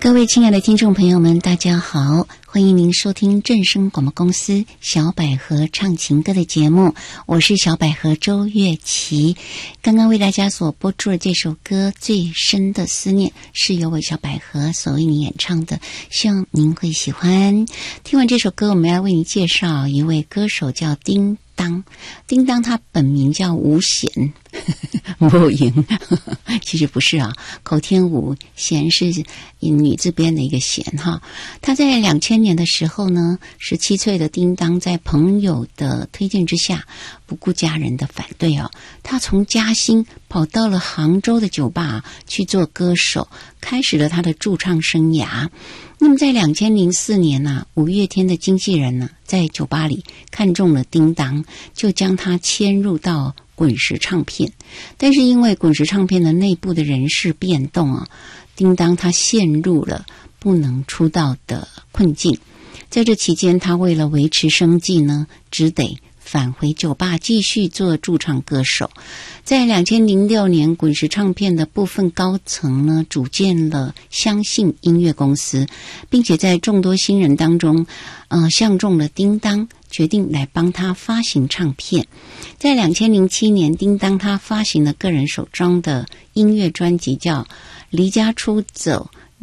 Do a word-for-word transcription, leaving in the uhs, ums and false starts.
各位亲爱的听众朋友们，大家好，欢迎您收听正声广播公司小百合唱情歌的节目，我是小百合周月琪。刚刚为大家所播出的这首歌《最深的思念》是由我小百合所为您演唱的，希望您会喜欢。听完这首歌，我们要为您介绍一位歌手，叫叮当。叮当他本名叫吴贤，不赢，其实不是啊，口天吴，贤是女字边的一个贤哈。他在两千年的时候呢，十七岁的叮当在朋友的推荐之下，不顾家人的反对哦，他从嘉兴跑到了杭州的酒吧去做歌手，开始了他的驻唱生涯。那么在两千零四年啊，五月天的经纪人呢、啊，在酒吧里看中了叮当，就将他签入到滚石唱片。但是因为滚石唱片的内部的人事变动啊，叮当他陷入了不能出道的困境。在这期间，他为了维持生计呢，只得返回酒吧继续做驻唱歌手。在两千零六年，滚石唱片的部分高层呢，组建了相信音乐公司，并且在众多新人当中呃，相中了叮当，决定来帮他发行唱片。在两千零七年，叮当他发行了个人首张的音乐专辑，叫《离家出走